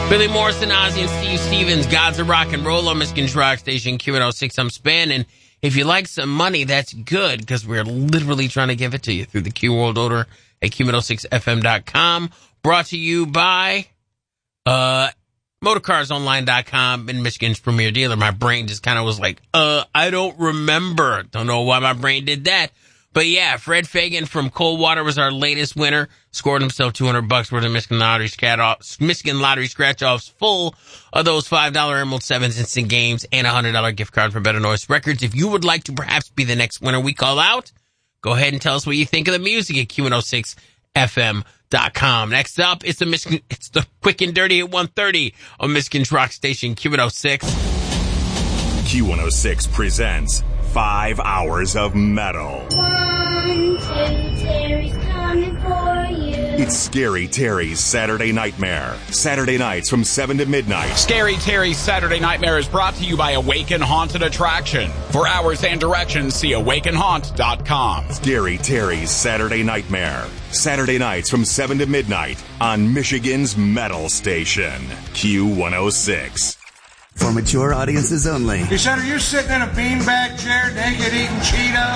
Billy Morrison, Ozzy, and Steve Stevens, Gods of Rock and Roll on Michigan's Rock Station, Q106. I'm Span, and if you like some money, that's good, because we're literally trying to give it to you through the Q World Order at Q106FM.com. Brought to you by MotorCarsOnline.com and Michigan's premier dealer. My brain just kind of was like, I don't remember. Don't know why my brain did that. But yeah, Fred Fagan from Coldwater was our latest winner. Scored himself $200 worth of Michigan Lottery scratch-offs, full of those $5 Emerald 7s instant games and a $100 gift card for Better Noise Records. If you would like to perhaps be the next winner we call out, go ahead and tell us what you think of the music at Q106FM.com. Next up, it's the Quick and Dirty at 1:30 on Michigan's Rock Station, Q106. Q106 presents 5 hours of metal. 1, 2, Terry's coming for you. It's Scary Terry's Saturday Nightmare. Saturday nights from 7 to midnight. Scary Terry's Saturday Nightmare is brought to you by Awaken Haunted Attraction. For hours and directions, see awakenhaunt.com. Scary Terry's Saturday Nightmare. Saturday nights from 7 to midnight on Michigan's Metal Station, Q106. For mature audiences only. You said, are you sitting in a beanbag chair naked eating Cheetos?